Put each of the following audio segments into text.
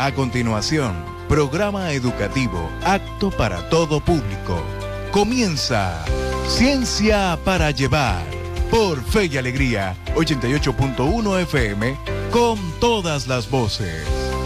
A continuación, programa educativo apto para todo público. Comienza Ciencia para Llevar por Fe y Alegría 88.1 FM con todas las voces.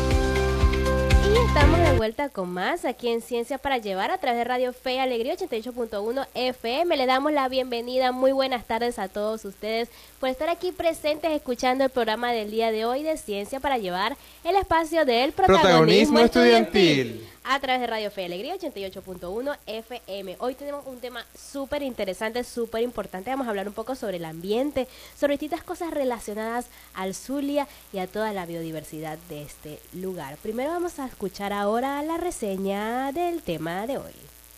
Y estamos de vuelta con más aquí en Ciencia para Llevar a través de Radio Fe y Alegría 88.1 FM. Le damos la bienvenida, muy buenas tardes a todos ustedes por estar aquí presentes escuchando el programa del día de hoy de Ciencia para Llevar, el espacio del protagonismo estudiantil. A través de Radio Fe y Alegría 88.1 FM. Hoy tenemos un tema súper interesante, súper importante. Vamos a hablar un poco sobre el ambiente, sobre distintas cosas relacionadas al Zulia y a toda la biodiversidad de este lugar. Primero vamos a escuchar ahora la reseña del tema de hoy.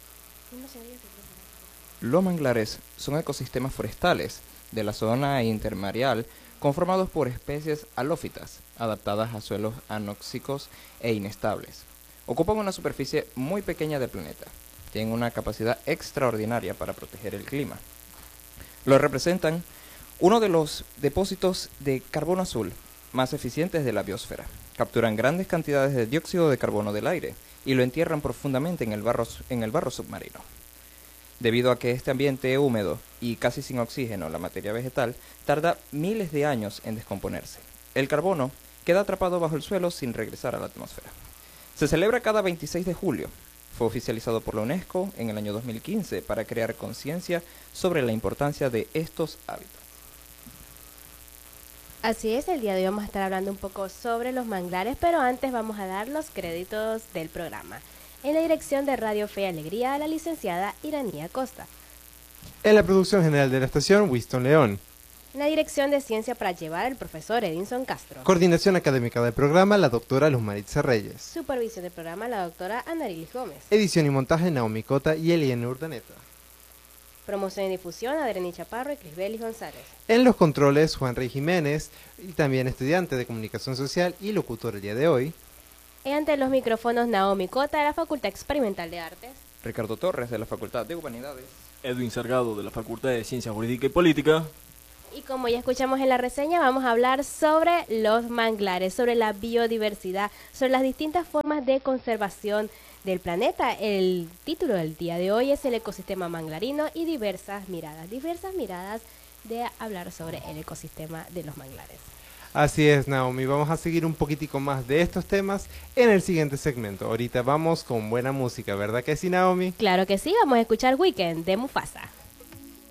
Los manglares son ecosistemas forestales de la zona intermareal conformados por especies halófitas, adaptadas a suelos anóxicos e inestables. Ocupan una superficie muy pequeña del planeta. Tienen una capacidad extraordinaria para proteger el clima. Lo representan uno de los depósitos de carbono azul más eficientes de la biosfera. Capturan grandes cantidades de dióxido de carbono del aire y lo entierran profundamente en el barro submarino. Debido a que este ambiente húmedo y casi sin oxígeno, la materia vegetal, tarda miles de años en descomponerse. El carbono queda atrapado bajo el suelo sin regresar a la atmósfera. Se celebra cada 26 de julio. Fue oficializado por la UNESCO en el año 2015 para crear conciencia sobre la importancia de estos hábitats. Así es, el día de hoy vamos a estar hablando un poco sobre los manglares, pero antes vamos a dar los créditos del programa. En la dirección de Radio Fe y Alegría, la licenciada Iranía Costa. En la producción general de la estación, Winston León. En la dirección de Ciencia para Llevar, el profesor Edinson Castro. Coordinación académica del programa, la doctora Luz Maritza Reyes. Supervisión del programa, la doctora Anarilis Gómez. Edición y montaje, Naomi Cota y Eliane Urdaneta. Promoción y difusión, Adreni Chaparro y Crisbelis González. En los controles, Juan Rey Jiménez, y también estudiante de Comunicación Social y locutor el día de hoy. Y ante los micrófonos, Naomi Cota de la Facultad Experimental de Artes. Ricardo Torres de la Facultad de Humanidades. Edwin Salgado de la Facultad de Ciencia Jurídica y Política. Y como ya escuchamos en la reseña, vamos a hablar sobre los manglares, sobre la biodiversidad, sobre las distintas formas de conservación del planeta. El título del día de hoy es el ecosistema manglarino y diversas miradas de hablar sobre el ecosistema de los manglares. Así es, Naomi, vamos a seguir un poquitico más de estos temas en el siguiente segmento. Ahorita vamos con buena música, ¿verdad que sí, Naomi? Claro que sí, vamos a escuchar Weekend de Mufasa.